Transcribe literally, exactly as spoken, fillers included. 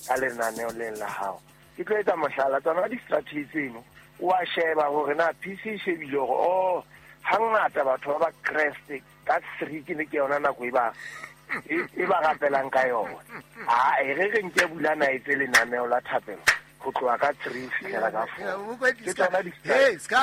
ka lenaneo leng la hao ke tlo etsa mohlala tsona di-strategy tseno wa sheba gore na P C e shebile gore o hangata batho ba ba crest ka three ke le ke yona nako e ba e ba gapelang ka yona a e re re nke bulana e tse lenaneo la thapelo go tloa ka three fela ka four ke tsona di